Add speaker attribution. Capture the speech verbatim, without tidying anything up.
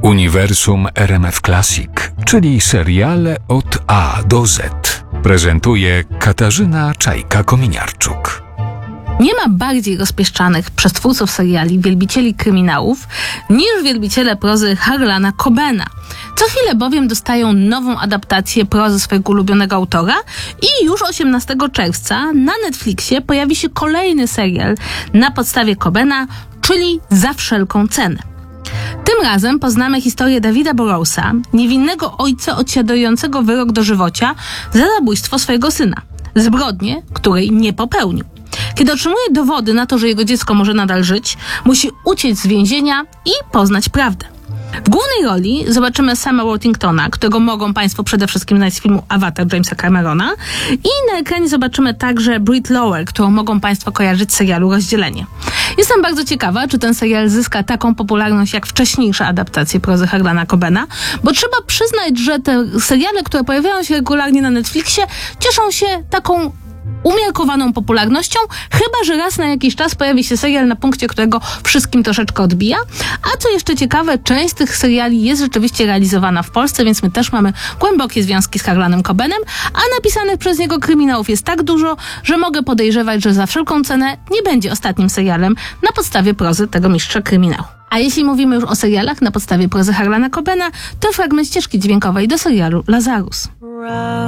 Speaker 1: Uniwersum R M F Classic, czyli seriale od A do Z. Prezentuje Katarzyna Czajka-Kominiarczuk.
Speaker 2: Nie ma bardziej rozpieszczanych przez twórców seriali wielbicieli kryminałów niż wielbiciele prozy Harlana Cobena. Co chwilę bowiem dostają nową adaptację prozy swojego ulubionego autora i już osiemnastego czerwca na Netflixie pojawi się kolejny serial na podstawie Cobena, czyli Za wszelką cenę. Tym razem poznamy historię Davida Burroughsa, niewinnego ojca odsiadującego wyrok dożywocia za zabójstwo swojego syna. Zbrodnię, której nie popełnił. Kiedy otrzymuje dowody na to, że jego dziecko może nadal żyć, musi uciec z więzienia i poznać prawdę. W głównej roli zobaczymy Sama Worthingtona, którego mogą Państwo przede wszystkim znać z filmu Avatar Jamesa Camerona, i na ekranie zobaczymy także Britt Lower, którą mogą Państwo kojarzyć z serialu Rozdzielenie. Jestem bardzo ciekawa, czy ten serial zyska taką popularność jak wcześniejsze adaptacje prozy Harlana Cobena, bo trzeba przyznać, że te seriale, które pojawiają się regularnie na Netflixie, cieszą się taką umiarkowaną popularnością, chyba że raz na jakiś czas pojawi się serial, na punkcie którego wszystkim troszeczkę odbija. A co jeszcze ciekawe, część z tych seriali jest rzeczywiście realizowana w Polsce, więc my też mamy głębokie związki z Harlanem Cobenem, a napisanych przez niego kryminałów jest tak dużo, że mogę podejrzewać, że Za wszelką cenę nie będzie ostatnim serialem na podstawie prozy tego mistrza kryminału. A jeśli mówimy już o serialach na podstawie prozy Harlana Cobena, to fragment ścieżki dźwiękowej do serialu Lazarus.